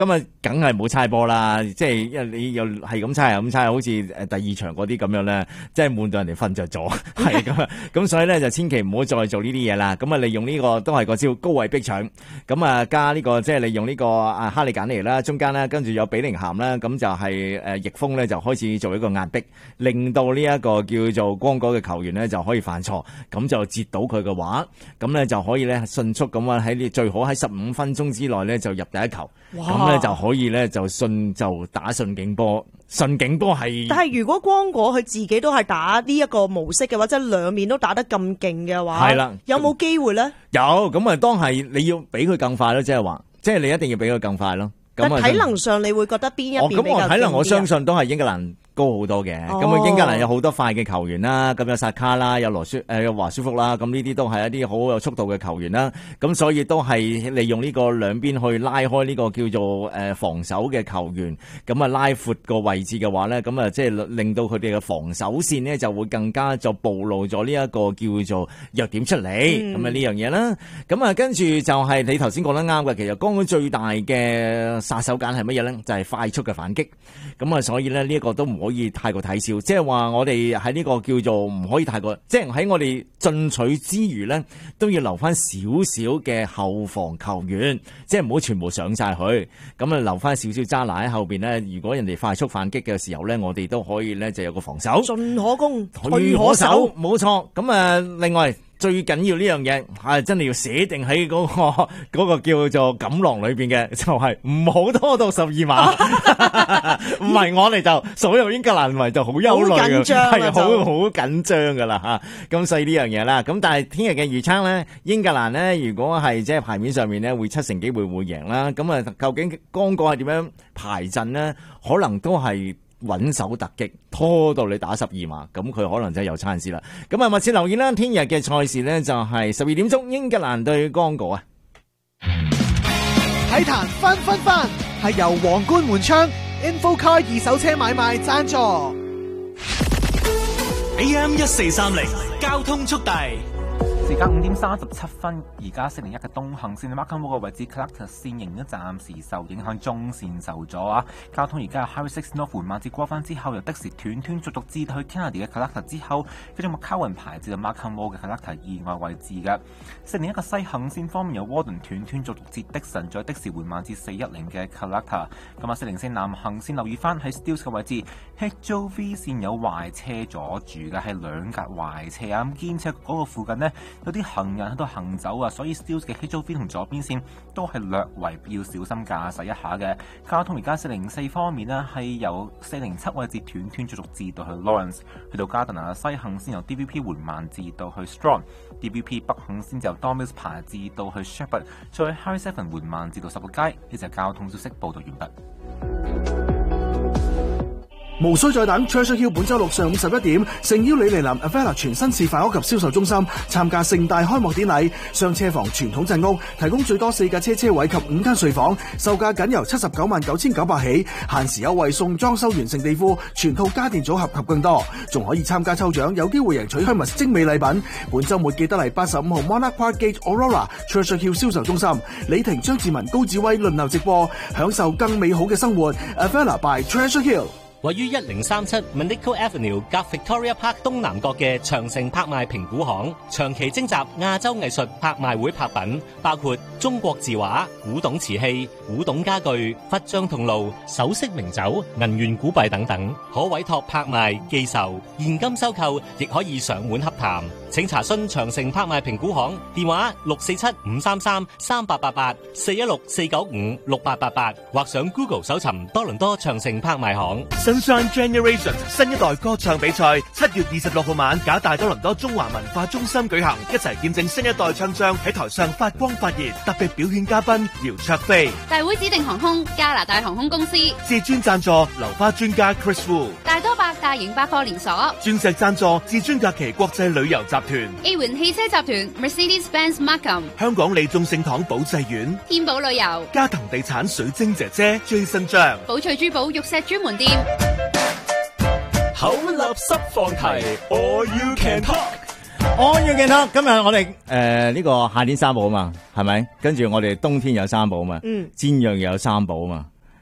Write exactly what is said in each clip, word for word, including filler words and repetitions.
咁啊，梗係冇猜波啦，即係因為你又係咁猜又咁猜，好似誒第二場嗰啲咁樣咧，即係悶到人哋瞓着咗，係咁啊，咁所以咧就千祈唔好再做呢啲嘢啦。咁啊，利用呢個都係個招，高位逼搶，咁啊加呢個即係利用呢個啊哈利簡尼啦，中間啦，跟住有比寧咸啦，咁就係誒逆風咧就開始做一個壓迫，令到呢一個叫做光果嘅球員咧就可以犯錯，咁就截到佢嘅話，咁咧就可以咧迅速咁啊喺呢最好喺十五分鐘之內咧就入第一球，咁咧就可以咧就順就打順境波，順境波係。 但係如果光果佢自己都係打呢一個模式嘅話，即係兩面都打得咁勁嘅話，係啦，有冇機會咧？ 有，咁啊當係你要比佢更快咯，即係話，即係你一定要比佢更快咯。 但體能上你會覺得邊一邊比較勁啲啊？ 咁我體能我相信都係英格蘭高好多嘅，咁啊、哦、英格蘭有好多快嘅球員啦，咁有薩卡啦，有羅舒誒有華舒福啦，咁呢啲都係一啲好有速度嘅球員啦，咁所以都係利用呢個兩邊去拉開呢個叫做誒防守嘅球員，咁啊拉闊個位置嘅話咧，咁啊即係令到佢哋嘅防守線呢就會更加就暴露咗呢一個叫做弱點出嚟，咁啊呢樣嘢啦，咁啊跟住就係你頭先講得啱嘅，其實剛剛最大嘅殺手鐧係乜嘢咧？就係、是、快速嘅反擊，咁啊所以咧呢一個都唔可以太過睇小，即係話我哋喺呢個叫做唔可以太過，即係喺我哋進取之餘咧，都要留翻少少嘅後防球員，即係唔好全部上晒去，咁啊留翻少少揸拿喺後邊咧。如果人哋快速反擊嘅時候咧，我哋都可以咧就有個防守， 進可攻， 退可守，冇錯。咁啊，另外。最緊要呢樣嘢係真係要寫定喺嗰、嗰個嗰個叫做錦囊裏邊嘅，就係唔好拖到十二碼，唔係我哋就所有英格蘭迷就好憂慮嘅，係好好緊張噶啦嚇。咁所以呢樣嘢啦，咁但係聽日嘅預測咧，英格蘭咧如果係即係牌面上面咧會七成機會會贏啦。咁啊，究竟剛果係點樣排陣咧？可能都係。穩守突擊，拖到你打十二碼，咁佢可能真係有餐事啦。咁啊，密切留意啦，聽日嘅賽事呢，就係十二點鐘，英格蘭對剛果啊。 體壇分分分係由皇冠門窗 InfoCar 二手車買賣贊助。 A M 一四三零交通速遞。 時間五點三十七分，而家四零一嘅東行線 Markham Road 嘅位置 Collector 線仍然暫時受影響，中線受阻啊！交通而家係 Highway Six North 緩慢至過返之後，由的士斷斷續續至到去 Kennedy 嘅 Collector 之後，跟住 McCowan 排至到 Markham Road 嘅 Collector 以外位置嘅。四零一嘅西行線方面，由 Warden 斷斷續續至的神，再的士緩慢至四一零嘅 Collector。咁啊，四零四南行線留意翻喺 Steeles 嘅位置 H O V 線有壞車阻住嘅，係兩架壞車啊！咁兼且嗰個附近呢。有啲行人喺度行走啊，所以 Steeles 嘅 H O V 同左邊線都係略為要小心駕駛一下嘅。交通而家四零四方面呢，係由四零七位置斷斷續續至到去 Lawrence， 去到加特納西行線由 D V P 緩慢至到去 Strong，D V P 北行線就由 Don Mills 排至到去 Shepherd， 再去 Highway Seven 緩慢至到十個街。呢隻交通消息報道完畢。 無需再等 Treasure Hill 本周六上午十一點，誠邀李尼林 Avella 全新示範屋及銷售中心參加盛大開幕典禮。雙車房傳統鎮屋提供最多四架車車位及五間睡房，售價僅由七十九萬九千九百起，限時優惠送裝修完成地庫、全套家電組合及更多，仲可以參加抽獎，有機會贏取香蜜精美禮品。本周末記得嚟八十五號 Monarch Park Gate Aurora Treasure Hill 銷售中心，李婷、張志文、高志威輪流直播，享受更美好嘅生活。Avella by Treasure Hill。 位於一零三七 Monaco Avenue 隔 Victoria Park 東南角嘅長城拍賣評估行，長期徵集亞洲藝術拍賣會拍品，包括中國字畫、古董瓷器、古董家具、忽章銅爐、首飾名酒、銀元古幣等等，可委託拍賣、寄售、現金收購，亦可以上門洽談。請查詢長城拍賣評估行電話六四七五三三三八八八四一六四九五六八八八，或上 Google 搜尋多倫多長城拍賣行。 Sunshine Generation 新一代歌唱比賽七月二十六號晚，假大多倫多中華文化中心舉行，一齊見證新一代唱將喺台上發光發熱。特別表演嘉賓姚焯菲， 大會指定航空加拿大航空公司， 至尊贊助流花專家 Chris Wu， 大多百大型百貨連鎖， 鑽石贊助至尊假期國際旅遊集團， A 環汽車集團 Mercedes-Benz Markham， 香港利眾聖堂保濟院， 天寶旅遊， 嘉騰地產水晶姐姐 Jason 張， 寶翠珠寶玉石專門店。 口立濕放題 All You Can Talk。All You Can Talk， 今日我哋誒呢個夏天三寶啊嘛，係咪？跟住我哋冬天有三寶啊嘛，嗯，煎釀又有三寶啊嘛。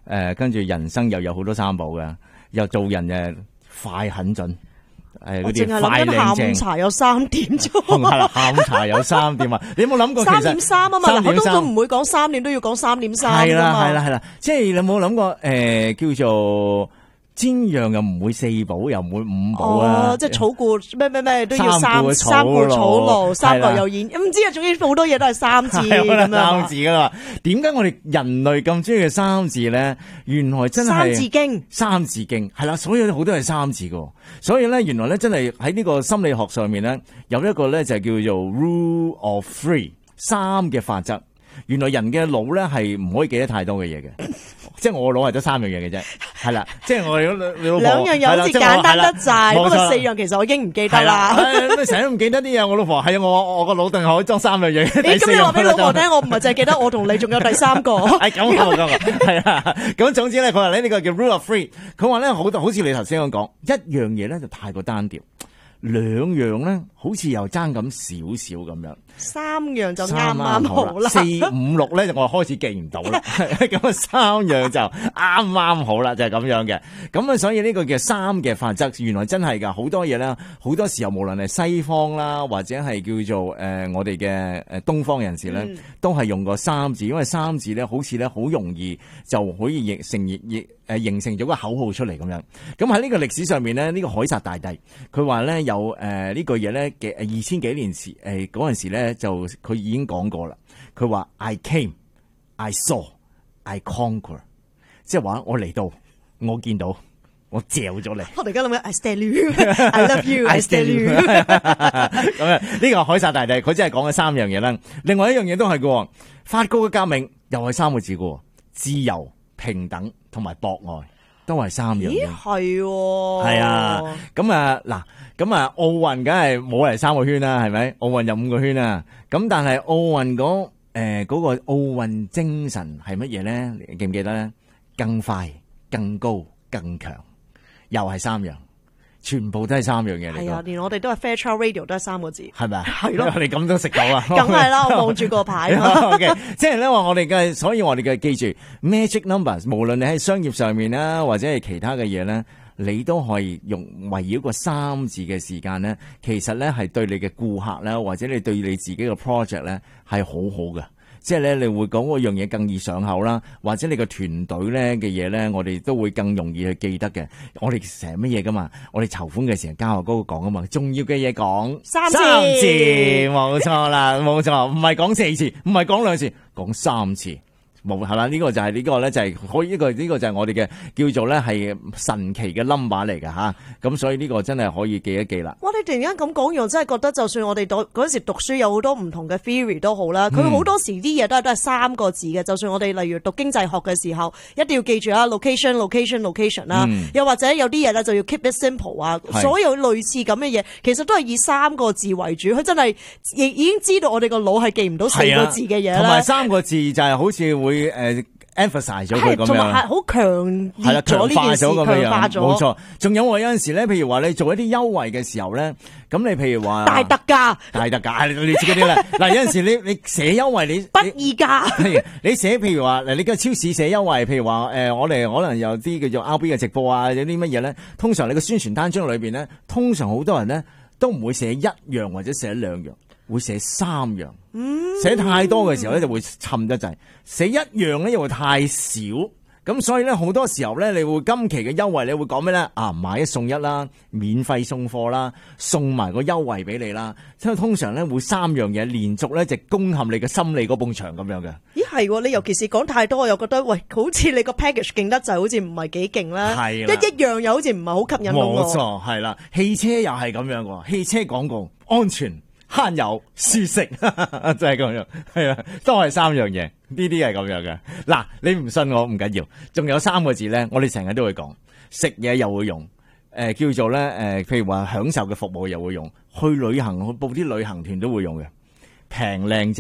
誒跟住人生又有好多三寶嘅，又做人誒快狠準。誒，嗰啲快靚正， 下午茶有三點啫， 係啦，下午茶有三點啊！你有冇諗過其實三點三啊嘛？我都都唔會講三點，都要講三點三㗎嘛。 係啦，係啦，係啦，即係你有冇諗過誒、呃，叫做煎釀又唔會四寶，又唔會五寶啊！ 哦，即係草固咩咩咩都要三三三顧草廬，三個係啦又演，唔知啊，總之好多嘢都係三字咁樣。 三字噶啦，點解我哋人類咁中意嘅三字咧？原來真係三字經， 三字經係啦，所有好多係三字噶。所以咧，原來咧真係喺呢個心理學上面咧，有一個咧就叫做 rule of three 三嘅法則。原來人嘅腦咧係唔可以記得太多嘅嘢嘅，即係我個腦係得三樣嘢嘅啫，係啦，即係我哋你老婆兩樣又好似簡單得滯，不過四樣其實我已經唔記得啦。 你成日都唔記得啲嘢，我老婆係啊，我我個腦定可以裝三樣嘢。 你咁你話俾老婆聽，我唔係淨係記得我同你，仲有第三個。 係咁啊，咁啊，係啊，咁總之咧，佢話咧呢個叫 rule of three，佢話咧好好似你頭先咁講，一樣嘢咧就太過單調。兩樣咧，好似又爭咁少少咁樣， 三樣就啱啱好啦。 四五六咧，我開始記唔到啦。咁啊，三樣就啱啱好啦，就係、是、咁樣嘅。咁啊，所以呢個叫三嘅法則，原來真係噶好多嘢啦。好多時候無論係西方啦，或者係叫做誒、呃、我哋嘅誒東方人士咧，嗯、都係用個三字，因為三字咧好似咧好容易就可以形成亦誒形成咗個口號出嚟咁樣。咁喺呢個歷史上面咧，呢、這個凱撒大帝佢話咧有。有誒、呃、呢句嘢咧嘅二千幾年前誒嗰陣時咧就佢已經講過啦。佢話 I came, I saw, I conquer， 即係話我嚟到，我見到，我嚼咗你。 我哋而家諗緊 I stand you, I love you, I stand you。 咁啊，呢個凱撒大帝佢真係講咗三樣嘢啦。另外一樣嘢都係嘅，法國嘅革命又係三個字嘅，自由、平等同埋博愛。都係三樣嘢， 係係啊，咁啊嗱，咁啊奧運梗係冇嚟三個圈啦，係咪？奧運有五個圈啦，咁但係奧運嗰誒嗰個奧運精神係乜嘢咧？你記唔記得咧？更快、更高、更強，又係三樣。全部都係三樣嘢嚟。 係啊，連我哋都係 Fair Child Radio 都係三個字。 係咪啊？ 係咯， 你咁都食到啊？ 梗係啦，我望住個牌。 OK， 即係咧話我哋嘅，所以我哋嘅記住 magic numbers， 無論你喺商業上面啦，或者係其他嘅嘢咧，你都可以用圍繞個三字嘅時間咧，其實咧係對你嘅顧客啦，或者你對你自己嘅 project 咧係好好嘅。即係咧，你會講嗰樣嘢更易上口啦，或者你個團隊咧嘅嘢咧，我哋都會更容易去記得嘅。我哋成日乜嘢噶嘛？我哋籌款嘅時候交下嗰個講啊嘛，重要嘅嘢講三次， 三次冇錯啦，冇錯，唔係講四次，唔係講兩次，講三次。冇係啦，呢、這個就係、是、呢、這個咧就係可以呢個呢個就係我哋嘅叫做咧係神奇嘅 number 嚟㗎吓，咁所以呢個真係可以記一記啦。 哇！你突然間咁講完，真係覺得就算我哋嗰陣時讀書有好多唔同嘅 theory 都好啦，佢好多時啲嘢都係都係三個字嘅。就算我哋例如讀經濟學嘅時候，一定要記住啊 location location location 啦，嗯、又或者有啲嘢咧就要 keep it simple 啊，所有類似咁嘅嘢，其實都係以三個字為主。佢真係亦已經知道我哋個腦係記唔到四個字嘅嘢啦。 同埋三個字就係好似會。誒 emphasize 咗佢咁樣， 同埋係好強烈咗呢件事，強化咗。 冇錯，仲有我有陣時咧，譬如話你做一啲優惠嘅時候咧，咁你譬如話大特價， 大特價，你知嗰啲咧。嗱有陣時你你寫優惠你不二價， 你寫譬如話嗱，你嘅超市寫優惠，譬如話誒，我哋可能有啲叫做 R B 嘅直播啊，有啲乜嘢咧？通常你個宣傳單張裏邊咧，通常好多人咧都唔會寫一樣或者寫兩樣。會寫三樣，寫太多嘅時候咧就會沉得滯，寫一樣咧又會太少，咁所以咧好多時候咧你會今期嘅優惠你會講咩咧？啊買一送一啦，免費送貨啦，送埋個優惠俾你啦，即係通常咧會三樣嘢連續咧就攻陷你嘅心理嗰埲牆咁樣嘅。 咦係，你尤其是講太多，我又覺得喂，好似你個 package 勁得滯，好似唔係幾勁啦，一一樣又好似唔係好吸引到我。 冇錯，係啦，汽車又係咁樣喎，汽車廣告安全。慳油舒適就係咁樣，係啊，都係三樣嘢，呢啲係咁樣嘅。嗱，你唔信我唔緊要，仲有三個字咧，我哋成日都會講，食嘢又會用，誒、呃、叫做咧誒、呃，譬如話享受嘅服務又會用，去旅行去報啲旅行團都會用嘅，平靚正。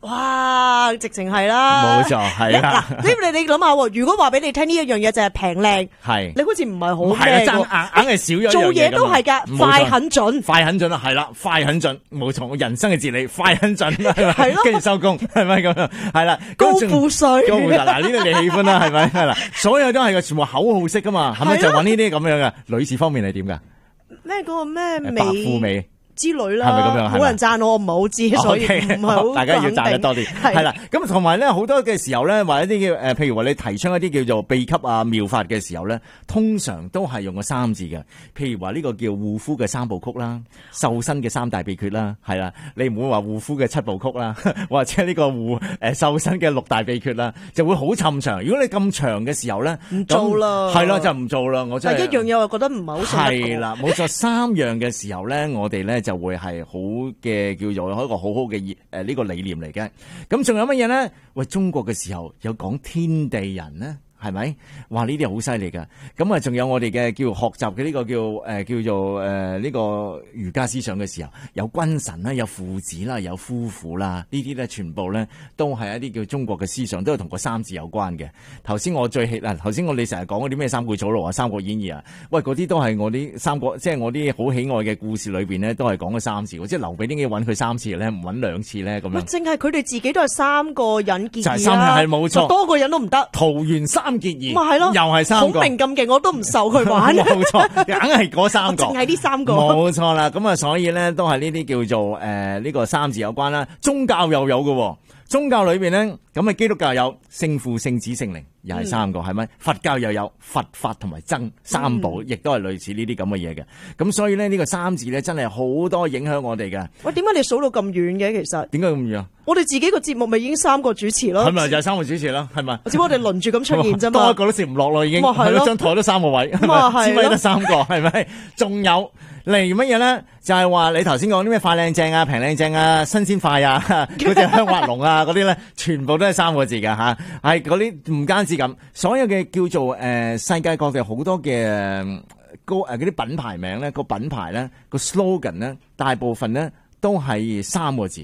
哇，直情係啦， 冇錯係啦。 嗱，你你諗下喎，如果話俾你聽呢一樣嘢就係平靚， 係你好似唔係好係啊， 咩喎爭硬硬係少咗一樣嘢做嘢都係㗎㗎，快很準。 快很準啦，係啦，快很準，冇錯，我人生嘅哲理，快很準啦，係咪？ 係咯跟住收工，係咪咁樣？係啦， 高富帥高富帥，嗱呢啲你喜歡啦，係咪？係啦，所有都係個全部口號式噶嘛，係咪就揾呢啲咁樣嘅？女士方面係點㗎？ 咩嗰個咩白富美。 之類啦， 係咪咁樣？ 冇人讚我，我唔係好知，所以唔係好大家要讚得多啲。 係係啦，咁同埋咧好多嘅時候咧，或者啲叫誒，譬如話你提倡一啲叫做秘笈啊妙法嘅時候咧，通常都係用個三字嘅。譬如話呢個叫護膚嘅三部曲啦，瘦身嘅三大秘訣啦，係啦，你唔會話護膚嘅七部曲啦，或者呢個護誒瘦身嘅六大秘訣啦，就會好尋長。如果你咁長嘅時候咧， 唔做啦， 係啦就唔做啦。我真係一樣嘢，我覺得唔係好信得過。 係啦，冇錯，三樣嘅時候咧，我哋咧就會係好嘅叫做一個好好嘅誒呢個理念嚟嘅。咁仲有乜嘢咧？喂，中國嘅時候有講天地人咧。係咪？哇！呢啲好犀利噶。咁啊，仲有我哋嘅叫學習嘅呢個叫誒、呃、叫做誒呢、呃這個儒家思想嘅時候，有君臣啦，有父子啦，有夫婦啦，呢啲咧全部咧都係一啲叫中國嘅思想，都係同個三字有關嘅。頭先我最喜嗱，頭先我哋成日講嗰啲咩三顧草廬啊、三國演義啊，喂，嗰啲都係我啲三國，即係我啲好喜愛嘅故事裏邊咧，都係講咗三字。即係劉備點解要揾佢三次咧？唔揾兩次咧？咁樣。 淨係佢哋自己都係三個人結義啦， 就係三係冇錯， 多個人都唔得。 桃園三結義， 咪係咯， 又係三個， 好明咁勁，我都唔受佢玩。 冇錯，硬係嗰三個， 淨係呢三個。 冇錯啦，咁啊，所以咧都係呢啲叫做誒呢、呃這個三字有關啦。宗教又有嘅，宗教裏邊咧，咁啊基督教有聖父、聖子、聖靈，又係三個，係咪、嗯？佛教又有佛法同埋僧三寶，亦都係類似呢啲咁嘅嘢嘅。咁所以咧呢、這個三字咧真係好多影響我哋嘅。 喂，點解你數到咁遠嘅？其實點解咁遠？ 我哋自己個節目咪已經三個主持咯， 係咪就係三個主持咯？係咪？ 只不過我哋輪住咁出現啫嘛， 多一個都食唔落咯，已經係咯，張台都三個位，支位得三個，係咪？仲有例如乜嘢咧？就係話你頭先講啲咩快靚正啊、平靚正啊、新鮮快啊、嗰隻香滑龍啊嗰啲咧，全部都係三個字㗎吓，係嗰啲唔單止咁，所有嘅叫做誒、呃、世界各地好多嘅高誒嗰啲品牌名咧，個品牌咧個 slogan 咧，大部分咧都係三個字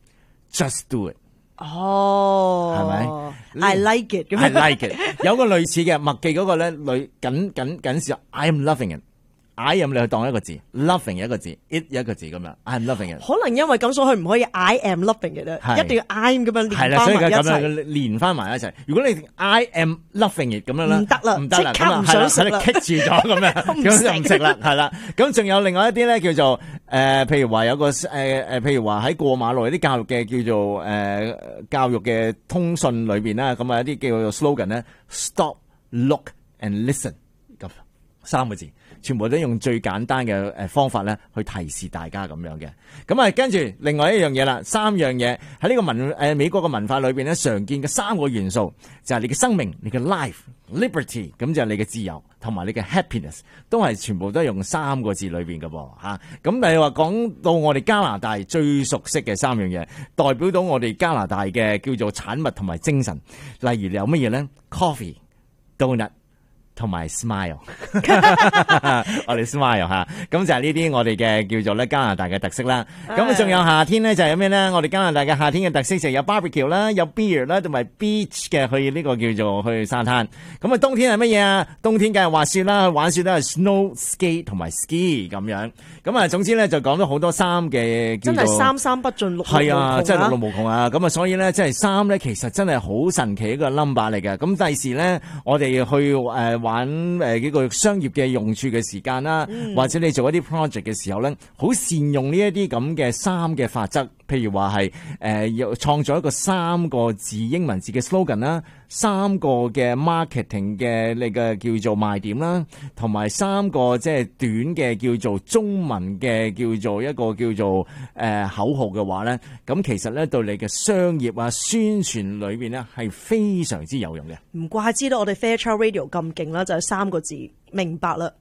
，just do it。 哦， 係咪 ？I like it， I like it。有個類似嘅麥記嗰個咧，類緊緊緊是 I am loving it。I am 你去當一個字 ，loving 一個字 ，it 一個字咁樣 ，I am loving it。 可能因為咁，所以佢唔可以 I am loving it 咧，一定要 I am 咁樣連翻埋一齊。係啦， 所以佢咁樣連翻埋一齊。如果你 I am loving it 咁樣咧， 唔得啦， 唔得啦， 即刻唔想食啦， 棘住咗咁樣，咁就唔食啦，係啦。咁仲有另外一啲咧，叫做誒、呃，譬如話有個誒誒、呃，譬如話喺過馬路有啲教育嘅叫做誒、呃、教育嘅通訊裏邊啦，咁啊一啲叫做 slogan 咧 ，stop look and listen 咁三個字。全部都用最簡單嘅誒方法咧，去提示大家咁樣嘅。咁啊，跟住另外一樣嘢啦，三樣嘢喺呢個文誒、呃、美國嘅文化裏邊咧，常見嘅三個元素就係、是、你嘅生命、你嘅 life、liberty， 咁就係你嘅自由同埋你嘅 happiness， 都係全部都係用三個字裏邊嘅噃嚇。咁但係話講到我哋加拿大最熟悉嘅三樣嘢，代表到我哋加拿大嘅叫做產物同埋精神，例如有乜嘢咧 ？Coffee、donut。同埋 smile， 我哋 smile 吓，咁就係呢啲我哋嘅叫做咧加拿大嘅特色啦。咁啊，仲有夏天咧就係有咩咧？我哋加拿大嘅夏天嘅特色就有 barbecue 啦，有 beer 啦，同埋 beach 嘅去呢個叫做去沙灘。咁啊，冬天係乜嘢啊？冬天梗係滑雪啦，玩雪都係 snow skate 同埋 ski 咁樣。咁啊，總之咧就講咗好多衫嘅叫做真係三三不盡，六係啊，真係六六無窮啊！咁啊，所以咧即係衫咧，其實真係好神奇一個 number 嚟嘅。咁第時咧，我哋去誒。呃玩誒幾個商業嘅用處嘅時間啦，嗯、或者你做一啲 project 嘅時候咧，好善用呢一啲咁嘅三嘅法則，譬如話係誒要創造一個三個字英文字嘅 slogan 啦，三個嘅 marketing 嘅你嘅叫做賣點啦，同埋三個即係短嘅叫做中文嘅叫做一個叫做誒、呃、口號嘅話咧，咁其實咧對你嘅商業啊宣傳裏邊咧係非常之有用嘅。 唔怪之得我哋 Fairchild Radio 咁勁啦，就係、是、三個字，明白啦。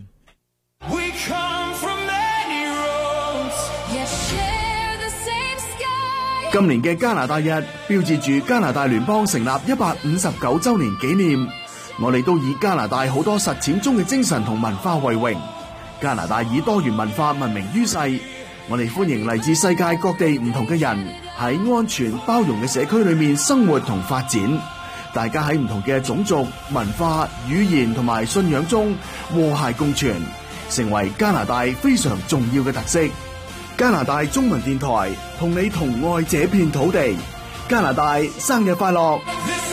今年嘅加拿大日標誌住加拿大聯邦成立一百五十九周年紀念，我哋都以加拿大好多實踐中嘅精神同文化為榮。加拿大以多元文化聞名於世， 我哋歡迎嚟自世界各地唔同嘅人喺安全包容嘅社區裏面生活同發展。大家喺唔同嘅種族、文化、語言同埋信仰中和諧共存，成為加拿大非常重要嘅特色。加拿大中文電台同你同愛這片土地。加拿大生日快樂！